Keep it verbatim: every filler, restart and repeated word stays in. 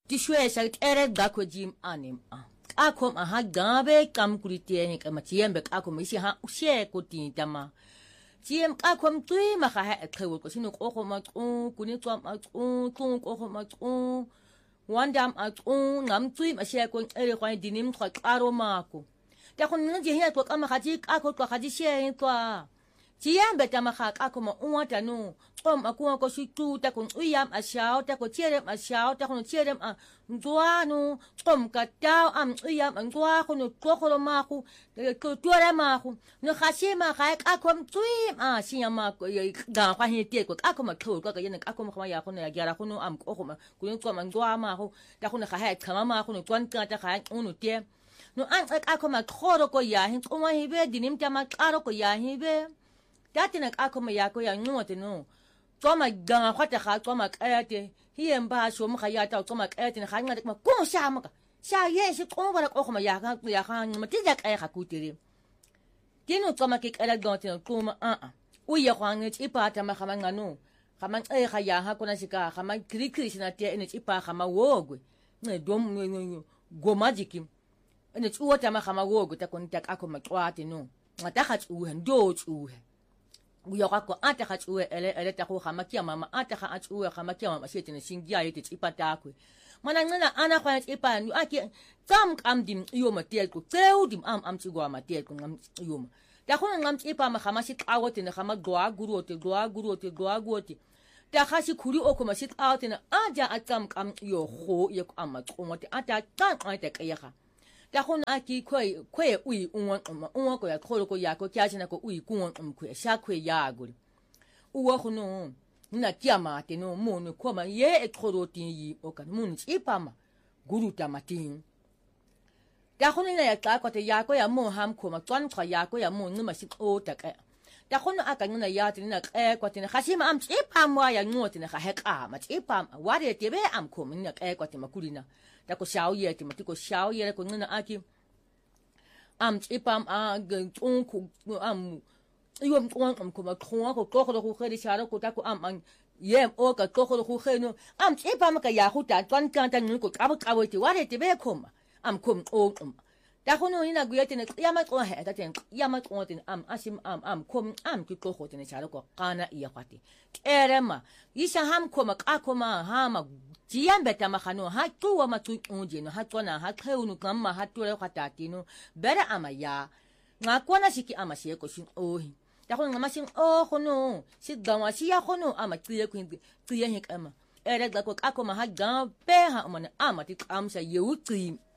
tishwesha ere gakho jim anim a akho ma ha gabe kam kulitieni kama tiembe akho misi ha ushe kutinta ma tiem akho mtui ma ha ekhewo ko sino ko ma ku kuni tswa ma ku ku ko ma ku wandam a ku ngam tui ma she ko ere kwa dinim kwa karo ma ko ta ko nje he ko kama khaji akho ko khaji she kwa tiembe tama ha akho ma unwata no Om aku ko situ ta ko uyam asyaw ta ko cherem asyaw ta ko cherem a ndwa no om ka taw am uyam ndwa ko no ko ko ma ku ko tuara ma ku no khashima kha ka ko tuim a siyama ko ga kwa hi tie ko ka ko ma ko ko yen ka ko ma ya ko na ya ko no am ko ko ma ku no ko ma ndwa ma ku ta ko na kha ha kama ma ku no twan ka ta kha unu tie no an ka ko ma khoro ko ya hin ko ma hibe dinim ta ma karo ko ya hibe datina ka ko ma ya ko ya ngote no Toma ganga kwata kha toma kayate hiye mba sho mu khayata toma kayate ni khanga ma ko sha maka sha ye shi ko bara ko ma ya ka ya ka ma tija kay kha kutiri tino toma ke kala gonte ko ma a a u ye khwange ipata ma khama ngano khama e kha ya ha kona shika khama kri kri sina te ene ipa khama wogwe ne dom go magic ene tsuwata ma khama wogwe ta kon ta ka ko ma twate no ngata kha tsuwe ndo tsuwe Uya ko ata kha tsuwe ele ele ta ko khama kia mama ata kha tsuwe khama kia mama shete ne singia yete ipata kwe mana ngana ana kwa ipa ni aki tam kam dim yo matel ko tseu dim am am tsigwa matel ko ngam yo ta ko ngam ipa ma khama shi qawote ne khama gwa guru ote gwa guru ote gwa gote ta kha shi khuri o ko ma shi qawote ne aja atam kam yo kho ye ko amma ko ngote ata tan ata kaya kha ta khon aki khoi khoi ui unwa unwa ko ya kholo ko ya ko kya china ko ui kunwa umkhwe sha khwe ya guri uwa khono na tiama te no mo no ko ma ye e khoro tin yi o kan mun chi pa ma guru ta matin ta khon na ya ka ko te ya ko ya mo ham ko ma twan kha ya ko ya mo ngma shi o ta ka ta khon aka ngna ya te na ka ko te na khashima am chi pa mo ya ngote na kha he ka ma chi pa wa de te be am ko min na ka ko te ma kulina ta ko xiao ye ti ma ti ko xiao ye ko ngina aki am ipam a gung ku am yom kwang am ko ma khwa ko ko ko khedi chara ko ta ko am an yem o ka ko ko kheno am ipam ka ya hu ta twan kan ta ngu ko ka ba ka wo ti wa de ti be ko ma am kum o ta ko no ina gu ye ti ne ya ma ko he ta ten ya ma ko ti am asim am am kum am ki ko ko ti ne chara ko kana iya kwati erema isha ham ko ma ka ko ma ha ma Jiambe ta makhano ha tuwa matu unje no ha tona ha kheu kama ha tore khatati no bera amaya nga kwana shiki amashi ko shin ohi ta ko ngama shin oh khono shi gawa shi ya khono ama tsiye ku tsiye hik ama ere ga ko akoma ha ga pe ha mana ama ti amsha yewu tsi